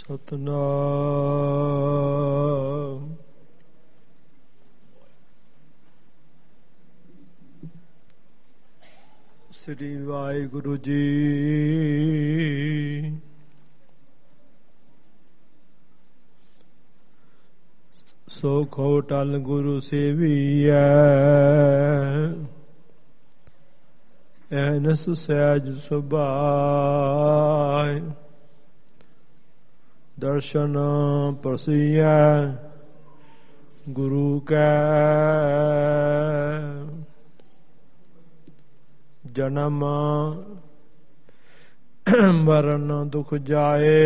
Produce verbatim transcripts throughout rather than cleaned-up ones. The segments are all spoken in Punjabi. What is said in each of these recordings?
ਸਤਨਾਮ ਸ੍ਰੀ ਵਾਹਿਗੁਰੂ ਜੀ। ਸੋ ਖੋ ਟਲ ਗੁਰੂ ਸੇਵੀਐ, ਐਨਸ ਸਹਿਜ ਸੁਭਾਇ। ਦਰਸ਼ਨ ਪਰਸੀਐ ਗੁਰੂ ਕੈ, ਜਨਮ ਮਰਨ ਦੁਖ ਜਾਏ।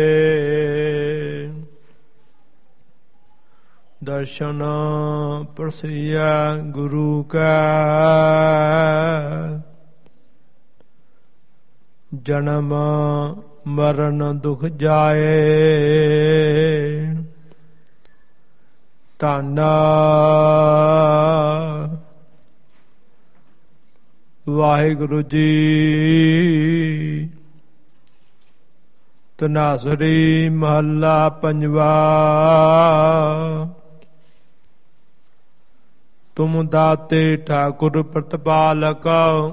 ਦਰਸ਼ਨ ਪਰਸੀਐ ਗੁਰੂ ਕੈ, ਜਨਮ ਮਰਨ ਦੁਖ ਜਾਏ। ਧੰਨ ਵਾਹਿਗੁਰੂ ਜੀ। ਧਨਾਸਰੀ ਮਹੱਲਾ ਪੰਜਵਾ। ਤੁਮ ਦਾਤੇ ਠਾਕੁਰ ਪ੍ਰਤਪਾਲਕ,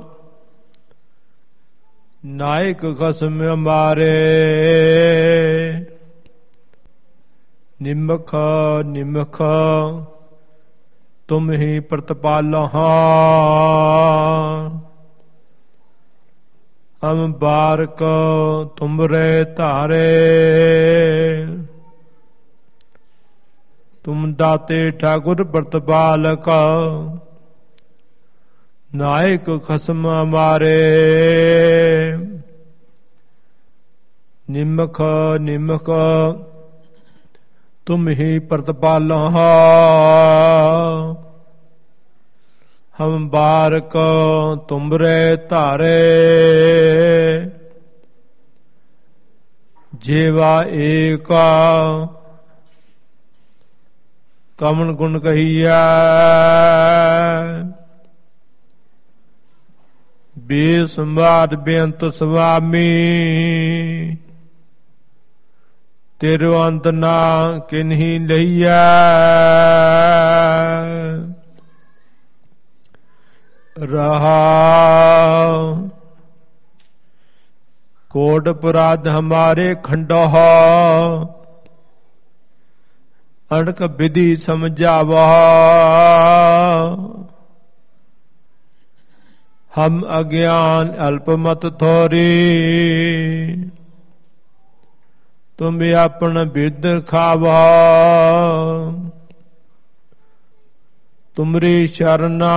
ਨਾਇਕ ਖਸਮ ਹਮਾਰੇ। ਨਿਮਖ ਨਿਮਖ ਤੁਮ ਹੀ ਪ੍ਰਤਪਾਲਹੁ, ਹਮ ਬਾਰਕ ਤੁਮਰੇ ਧਾਰੇ। ਤੁਮ ਦਾਤੇ ਠਾਕੁਰ ਪ੍ਰਤਪਾਲਕ, ਨਾਇਕ ਖਸਮ ਹਮਾਰੇ। ਨਿਮਖ ਨਿਮਖ ਤੁਮ ਹੀ ਪ੍ਰਤਪਾਲਹੁ, ਹਮ ਬਾਰਕ ਤੁਮਰੇ ਧਾਰੇ। ਜੀਵਾ ਏਕਾ ਕਮਨ ਗੁਣ ਕਹੀਐ, ਬੇਸੰਭਾਤ ਬੇਅੰਤ ਸੁਆਮੀ। ਤੇਰੋ ਅੰਤ ਨਾ ਕਿਨਹੀ ਲਈਐ, ਰਹਾਉ। ਕੋਟ ਅਪਰਾਧ ਹਮਾਰੇ ਖੰਡਹੁ, ਅਣਕ ਵਿਧੀ ਸਮਝਾਵਹੁ। ਹਮ ਅਗਿਆਨ ਅਲਪਮਤ ਥੋਰੀ, ਤੁਮ ਆਪਨ ਬਿਰਦ ਖਾਵਹੁ। ਤੁਮਰੀ ਸ਼ਰਨਾ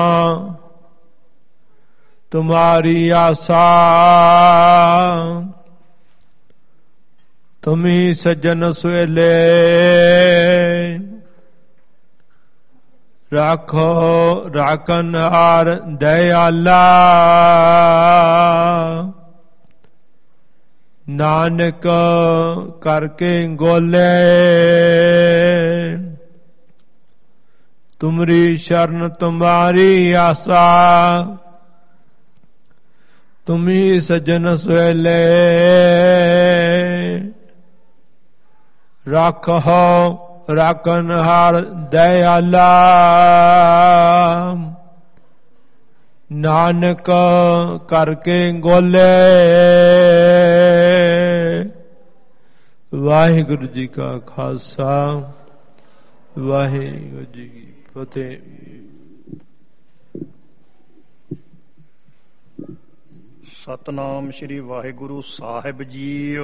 ਤੁਮਾਰੀ ਆਸਾ, ਤੁਮੀ ਸੱਜਣ ਸੁਏਲੇ। ਰਾਖੋ ਰਾਖਨ ਹਾਰ ਦਇਆਲਾ, ਨਾਨਕ ਕਰਕੇ ਗੋਲੇ। ਤੁਮਰੀ ਸ਼ਰਨ ਤੁਮਾਰੀ ਆਸਾ, ਤੁਮੀ ਸੱਜਣ ਸੁਏਲੇ। ਰਾਖੋ ਰਾਖਨ ਹਾਰ ਦਇਆਲਾ, ਨਾਨਕ ਕਰਕੇ ਗੋਲੇ। ਵਾਹਿਗੁਰੂ ਜੀ ਕਾ ਖਾਲਸਾ, ਵਾਹਿਗੁਰੂ ਜੀ ਕੀ ਫਤਿਹ। ਸਤਨਾਮ ਸ੍ਰੀ ਵਾਹਿਗੁਰੂ ਸਾਹਿਬ ਜੀਓ।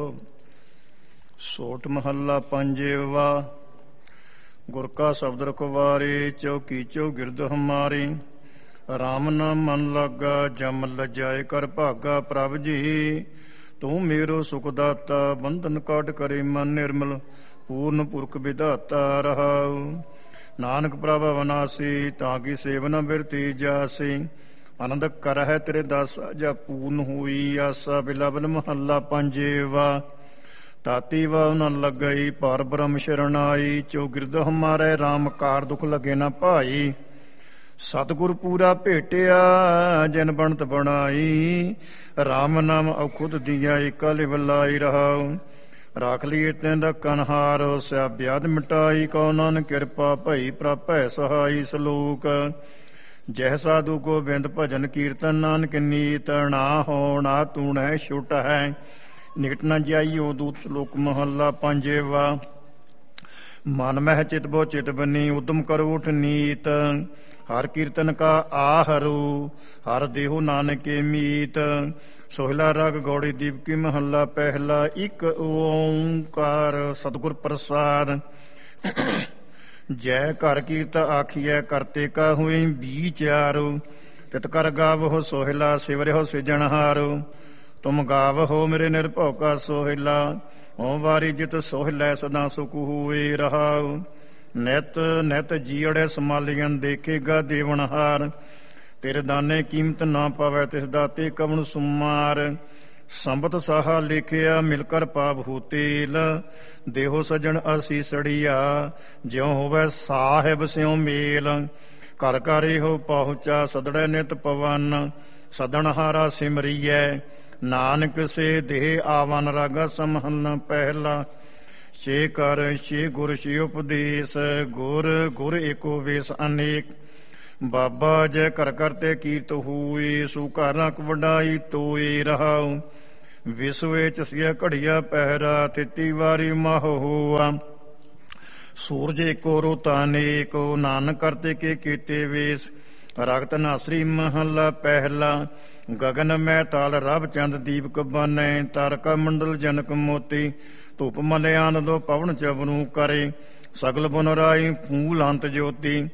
ਸੋਟ ਮਹੱਲਾ ਪੰਜਵਾ। ਗੁਰ ਕਾ ਸ਼ਬਦ ਰਖਵਾਰੇ, ਚੌਕੀ ਚੌਗਿਰਦ ਹਮਾਰੇ। ਰਾਮ ਨਾਮ ਮਨ ਲਾਗਾ, ਜਮ ਲਜਾਏ ਕਰ ਭਾਗਾ। ਪ੍ਰਭ ਜੀ ਤੂੰ ਮੇਰੋ ਸੁਖ ਦਾਤਾ, ਬੰਧਨ ਕਾਟ ਕਰੇ ਮਨ ਨਿਰਮਲ। ਪੂਰਨ ਪੁਰਖ ਵਿਧਾਤਾ ਰਹਾਉ। ਨਾਨਕ ਪ੍ਰਭ ਅਵਨਾਸੀ, ਤਾਂ ਕੀ ਸੇਵਨ ਬਿਰਤੀ ਜਾਸੀ। ਆਨੰਦ ਕਰਹਿ ਤੇਰੇ ਦਾਸ, ਜਾ ਪੂਰਨ ਹੋਈ ਆਸਾ। ਬਿਲਾਵਲ ਮਹੱਲਾ ਪੰਜਵਾ। ਤਾਤੀ ਵਾਹ ਨ ਲੱਗਈ, ਪਰ ਬ੍ਰਹਮ ਸ਼ਰਨ ਆਈ। ਚੌਗਿਰਦ ਹਮਾਰੇ, ਰਾਮ ਕਾਰ ਦੁਖ ਲਗੇ ਨਾ ਭਾਈ। ਸਤਿਗੁਰ ਪੂਰਾ ਭੇਟਿਆ, ਜਨ ਬਣਤ ਬਣਾਈ। ਰਾਮ ਨਾਮ ਔਖੁਦ ਦੀਆ, ਏਕਾ ਲਿਵ ਲਾਈ ਰਹਾਉ। ਰਾਖ ਲਈਏ ਤੈਨ ਰੱਖਣ ਹਾਰ, ਸਿਆ ਬਿਆਦ ਮਿਟਾਈ ਕਉ ਨਾਨਕ ਕਿਰਪਾ ਭਈ ਪ੍ਰਭੈ ਸਹਾਈ। ਸ਼ਲੋਕ ਜਹ ਸਾਧੂ ਗੋਬਿੰਦ ਭਜਨ ਕੀਰਤਨ, ਨਾਨਕ ਨੀਤ ਨਾ ਹੋ ਨਾ ਤੂਣੈ ਛੁਟ ਹੈ, ਨਿਕਟ ਨ ਜਾਈਓ ਦੂਤ। ਸ਼ਲੋਕ ਮਹੱਲਾ ਪੰਜਵਾ। ਮਨ ਮਹਿ ਚਿਤ ਬੋ ਚਿਤ ਬਨੀ, ਉਦਮ ਕਰੋ ਉਠ ਨੀਤ, ਹਰ ਕੀਰਤਨ ਕਾ ਆਹਰੂ, ਹਰ ਦੇਹੁ ਨਾਨਕੇ ਮੀਤ। ਸੋਹਿਲਾ ਰਾਗ ਗੌੜੀ ਦੀਪਕੀ ਮਹੱਲਾ ਪਹਿਲਾ। ਇੱਕ ਓਂਕਾਰ ਸਤਿਗੁਰ ਪ੍ਰਸਾਦ। ਜੈ ਘਰ ਕੀਰਤ ਆਖੀਐ ਕਰਤੇ ਕਾ ਹੋਈ ਵਿਚਾਰੋ, ਤਿਤ ਕਰ ਗਾਵਹੁ ਸੋਹਿਲਾ ਸਿਵਰਿਓ ਸਿਜਣਹਾਰੋ। ਤੁਮ ਗਾਵਹੁ ਮੇਰੇ ਨਿਰਭਉ ਕਾ ਸੋਹਿਲਾ, ਓ ਵਾਰੀ ਜਿਤ ਸੋਹਿਲੈ ਸਦਾ ਸੁਖ ਹੋਏ ਰਹਾਉ। ਨਿਤ ਨਿਤ ਜੀਅੜੇ ਸਮਾਲੀਆਂ ਦੇਖੇਗਾ ਦੇਵਨਹਾਰ, ਤੇਰੇ ਦਾਨੇ ਕੀਮਤ ਨਾ ਪਾਵੈ ਤਿਸ ਦਾਤੇ ਕਵਣ ਸੁਮਾਰ। ਸੰਬਤ ਸਾਹਾ ਲਿਖਿਆ ਮਿਲ ਕਰ ਪਾਪ ਹੋ ਤੇਲ, ਦੇਹੋ ਸਜਣ ਅਸੀਸੜੀਆ, ਜਿਉ ਹੋਵੈ ਸਾਹਿਬ ਸਿਉ ਮੇਲ। ਘਰ ਘਰ ਇਹੋ ਪਹੁੰਚਾ ਸਦੜੈ ਨਿਤ ਪਵਨ, ਸਦਣਹਾਰਾ ਸਿਮਰੀਐ, ਨਾਨਕ ਸੇ ਦੇਹ ਆਵਨ ਰਾਗਾ ਸਮਹਨ ਪਹਿਲਾ। ਛੇ ਕਰ ਛੇ ਗੁਰ ਛੇ ਉਪਦੇਸ਼, ਗੁਰ ਗੁਰ ਏਕੋ ਵੇਸ ਅਨੇਕ। ਬਾਬਾ ਜੈ ਘਰ ਘਰ ਤੇ ਕੀਰਤ ਹੋਏ, ਸੋ ਘਰ ਰਖ ਵਡਾਈ ਤੋਏ ਰਹਾਉ। ਵਿਸੁ ਵਿੱਚ ਸਿਆ ਘੜੀਆ ਪਹਿਰਾ, ਤਿੱਤੀ ਵਾਰੀ ਮਾਹ ਹੋਆ। ਸੂਰਜ ਏਕੋ ਰੋਤਾ ਅਨੇਕੋ, ਨਾਨਕ ਕਰਤੇ ਕੇ ਕੀਤੇ ਵੇਸ। ਰਗਤ ਨਾਸਰੀ ਮਹੱਲਾ ਪਹਿਲਾ। ਗਗਨ ਮੈ ਤਾਲ ਰਬ ਚੰਦ ਦੀਪਕ ਬਾਨੈ, ਤਾਰਕਾ ਮੰਡਲ ਜਨਕ ਮੋਤੀ। ਧੁਪ ਮਲਿਆਨ ਦੋ ਪਵਨ ਚਵਨੂ ਕਰੇ, ਸਗਲ ਬੁਨ ਰਾਈ ਫੂਲ ਅੰਤ ਜੋਤੀ।